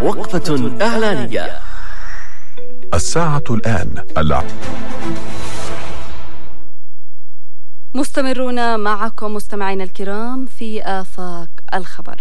وقفة إعلانية. الساعة الآن مستمرون معكم مستمعين الكرام في آفاق الخبر.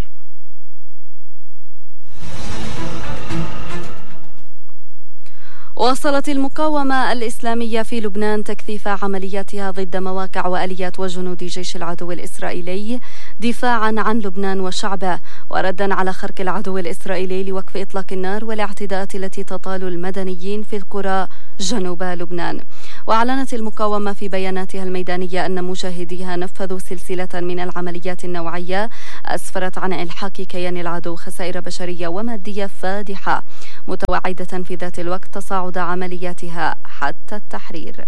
واصلت المقاومة الإسلامية في لبنان تكثيف عملياتها ضد مواقع وآليات وجنود جيش العدو الإسرائيلي دفاعا عن لبنان وشعبه، وردا على خرق العدو الإسرائيلي لوقف إطلاق النار والاعتداءات التي تطال المدنيين في القرى جنوب لبنان. وأعلنت المقاومة في بياناتها الميدانية أن مجاهديها نفذوا سلسلة من العمليات النوعية أسفرت عن إلحاق كيان العدو خسائر بشرية ومادية فادحة، متوعدة في ذات الوقت تصاعد عملياتها حتى التحرير.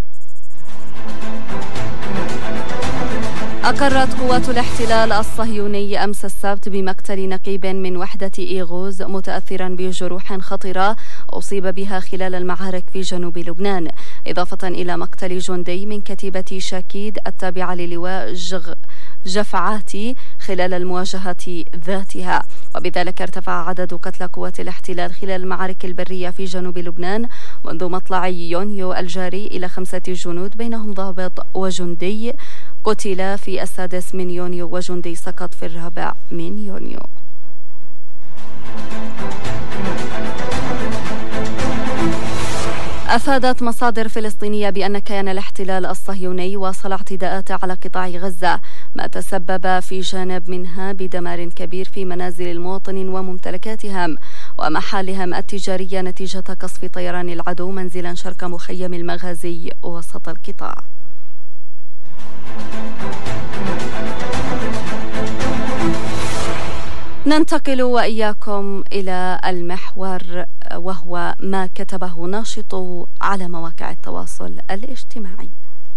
أقرت قوات الاحتلال الصهيوني أمس السبت بمقتل نقيب من وحدة إيغوز متأثرا بجروح خطرة أصيب بها خلال المعارك في جنوب لبنان، إضافة إلى مقتل جندي من كتيبة شاكيد التابعة للواء جفعاتي خلال المواجهة ذاتها، وبذلك ارتفع عدد قتلى قوات الاحتلال خلال المعارك البرية في جنوب لبنان منذ مطلع يونيو الجاري إلى 5 جنود، بينهم ضابط وجندي قتل في 6 يونيو وجندي سقط في 4 يونيو. أفادت مصادر فلسطينية بأن كيان الاحتلال الصهيوني واصل اعتداءات على قطاع غزة، ما تسبب في جانب منها بدمار كبير في منازل المواطنين وممتلكاتهم ومحالهم التجارية نتيجة قصف طيران العدو منزلا شرق مخيم المغازي وسط القطاع. ننتقل وإياكم إلى المحور، وهو ما كتبه ناشط على مواقع التواصل الاجتماعي.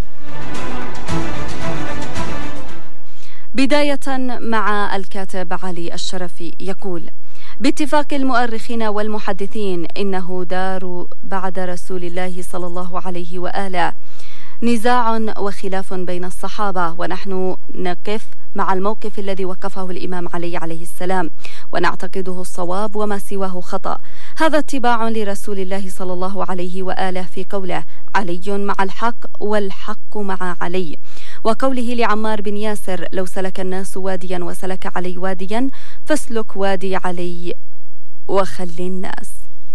بداية مع الكاتب علي الشرفي يقول: باتفاق المؤرخين والمحدثين إنه دار بعد رسول الله صلى الله عليه وآله نزاع وخلاف بين الصحابة، ونحن نقف مع الموقف الذي وقفه الإمام علي عليه السلام ونعتقده الصواب وما سواه خطأ. هذا اتباع لرسول الله صلى الله عليه وآله في قوله: علي مع الحق والحق مع علي، وقوله لعمار بن ياسر: لو سلك الناس واديا وسلك علي واديا فاسلك وادي علي وخل الناس.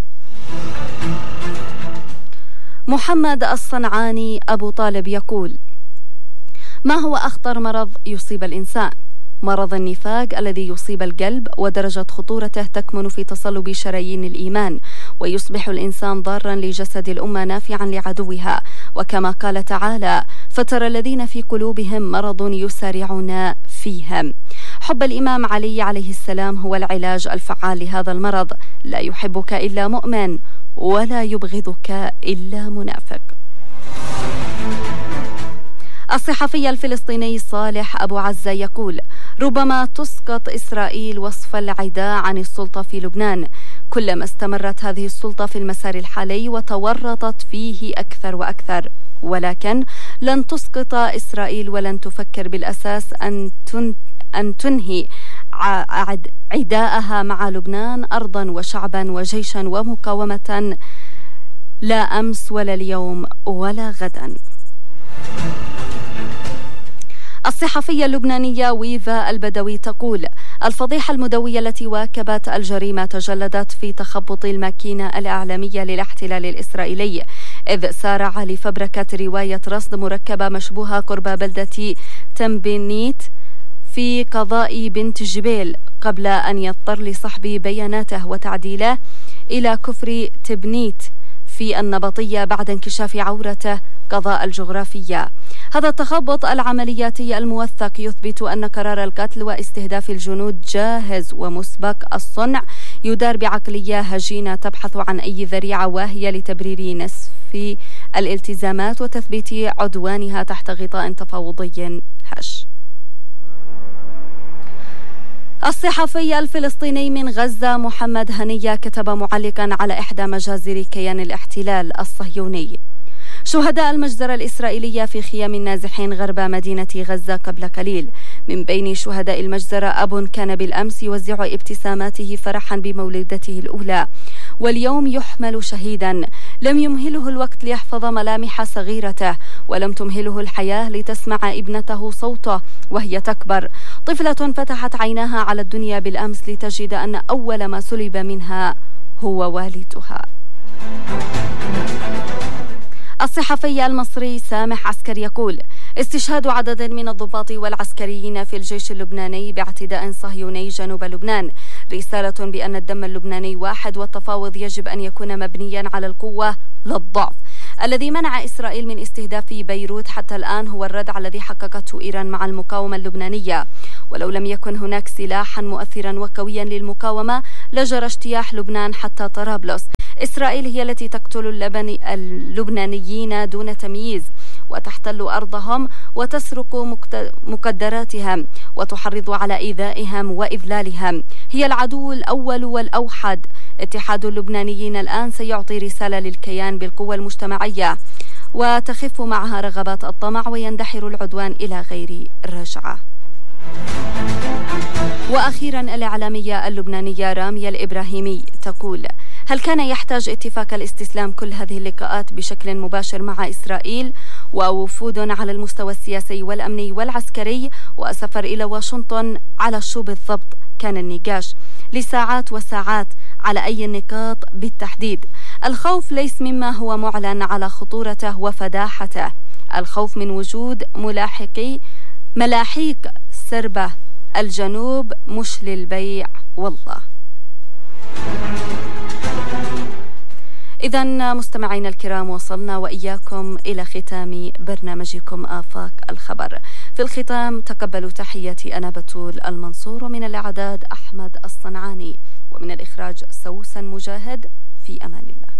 محمد الصنعاني أبو طالب يقول: ما هو أخطر مرض يصيب الإنسان؟ مرض النفاق الذي يصيب القلب، ودرجة خطورته تكمن في تصلب شرايين الإيمان، ويصبح الإنسان ضارا لجسد الأمة نافعا لعدوها، وكما قال تعالى: فترى الذين في قلوبهم مرض يسارعون فيهم. حب الإمام علي عليه السلام هو العلاج الفعال لهذا المرض، لا يحبك إلا مؤمن ولا يبغضك إلا منافق. الصحفي الفلسطيني صالح أبو عزة يقول: ربما تسقط إسرائيل وصف العداء عن السلطة في لبنان، كلما استمرت هذه السلطة في المسار الحالي وتورطت فيه أكثر وأكثر، ولكن لن تسقط إسرائيل ولن تفكر بالأساس أن تنهي عداءها مع لبنان أرضا وشعبا وجيشا ومقاومة، لا أمس ولا اليوم ولا غدا. الصحفية اللبنانية ويفا البدوي تقول: الفضيحة المدوية التي واكبت الجريمة تجلدت في تخبط الماكينة الإعلامية للاحتلال الإسرائيلي، إذ سارع لفبركة رواية رصد مركبة مشبوهة قرب بلدة تنبنيت في قضاء بنت جبيل، قبل أن يضطر لسحب بياناته وتعديله إلى كفر تبنيت في النبطية بعد انكشاف عورته قضاء الجغرافية. هذا التخبط العملياتي الموثق يثبت أن قرار القتل واستهداف الجنود جاهز ومسبق الصنع، يدار بعقلية هجينة تبحث عن أي ذريعة واهية لتبرير نسف الالتزامات وتثبيت عدوانها تحت غطاء تفاوضي هش. الصحفي الفلسطيني من غزة محمد هنية كتب معلقا على إحدى مجازر كيان الاحتلال الصهيوني: شهداء المجزرة الإسرائيلية في خيام النازحين غرب مدينة غزة قبل قليل. من بين شهداء المجزرة أب كان بالأمس يوزع ابتساماته فرحا بمولدته الأولى، واليوم يحمل شهيدا. لم يمهله الوقت ليحفظ ملامح صغيرته، ولم تمهله الحياة لتسمع ابنته صوته وهي تكبر. طفلة فتحت عيناها على الدنيا بالأمس لتجد أن أول ما سلب منها هو والدها. الصحفي المصري سامح عسكر يقول: استشهاد عدد من الضباط والعسكريين في الجيش اللبناني باعتداء صهيوني جنوب لبنان رسالة بأن الدم اللبناني واحد، والتفاوض يجب أن يكون مبنيا على القوة لا الضعف. الذي منع إسرائيل من استهداف بيروت حتى الآن هو الردع الذي حققته إيران مع المقاومة اللبنانية، ولو لم يكن هناك سلاحا مؤثرا وقويا للمقاومة لجرى اجتياح لبنان حتى طرابلس. إسرائيل هي التي تقتل اللبنانيين دون تمييز، وتحتل أرضهم وتسرق مقدراتهم وتحرض على إيذائهم وإذلالهم. هي العدو الأول والأوحد. اتحاد اللبنانيين الآن سيعطي رسالة للكيان بالقوة المجتمعية، وتخف معها رغبات الطمع ويندحر العدوان إلى غير رجعة. وأخيرا الإعلامية اللبنانية رامية الإبراهيمي تقول: هل كان يحتاج اتفاق الاستسلام كل هذه اللقاءات بشكل مباشر مع إسرائيل ووفود على المستوى السياسي والأمني والعسكري وسفر إلى واشنطن؟ على شو بالضبط كان النقاش لساعات وساعات؟ على أي النقاط بالتحديد؟ الخوف ليس مما هو معلن على خطورته وفداحته، الخوف من وجود ملاحيق سربة الجنوب مش للبيع والله. إذن مستمعينا الكرام، وصلنا وإياكم إلى ختام برنامجكم آفاق الخبر. في الختام تقبلوا تحياتي أنا بتول المنصور، ومن الإعداد أحمد الصنعاني، ومن الإخراج سوسن مجاهد. في أمان الله.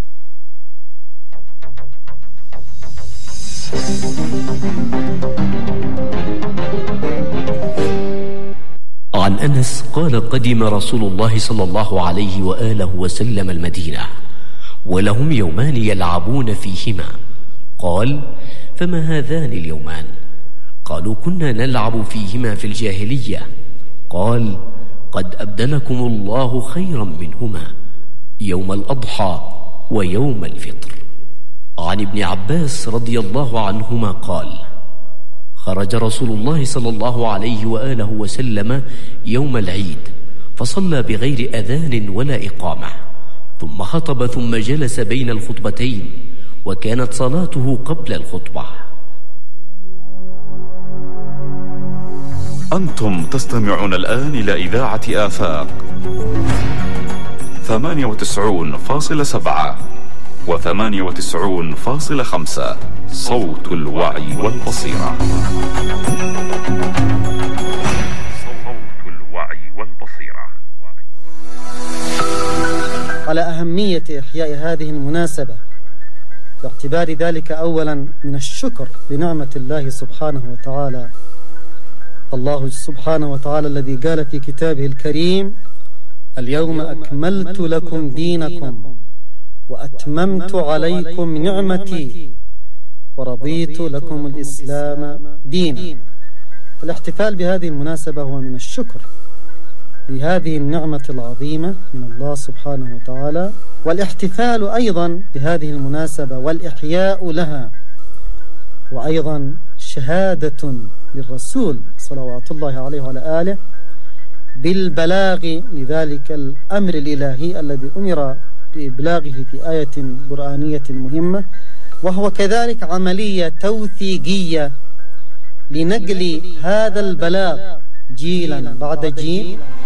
عن أنس قال: قدم رسول الله صلى الله عليه وآله وسلم المدينة ولهم يومان يلعبون فيهما. قال: فما هذان اليومان؟ قالوا: كنا نلعب فيهما في الجاهلية. قال: قد أبدلكم الله خيرا منهما، يوم الأضحى ويوم الفطر. عن ابن عباس رضي الله عنهما قال: خرج رسول الله صلى الله عليه وآله وسلم يوم العيد فصلى بغير أذان ولا إقامة، ثم خطب ثم جلس بين الخطبتين، وكانت صلاته قبل الخطبة. أنتم تستمعون الآن إلى إذاعة آفاق 98.7 و98.5 صوت الوعي والبصيرة. صوت الوعي والبصيرة. على أهمية إحياء هذه المناسبة، باعتبار ذلك أولا من الشكر لنعمة الله سبحانه وتعالى. الله سبحانه وتعالى الذي قال في كتابه الكريم: اليوم أكملت لكم دينكم وأتممت عليكم نعمتي ورضيت لكم الإسلام دينا. الاحتفال بهذه المناسبة هو من الشكر لهذه النعمة العظيمة من الله سبحانه وتعالى، والاحتفال أيضا بهذه المناسبة والإحياء لها وأيضا شهادة للرسول صلوات الله عليه وعلى آله بالبلاغ لذلك الأمر الإلهي الذي أمر بإبلاغه في آية قرآنية مهمة، وهو كذلك عملية توثيقية لنقل هذا البلاغ جيلا بعد جيل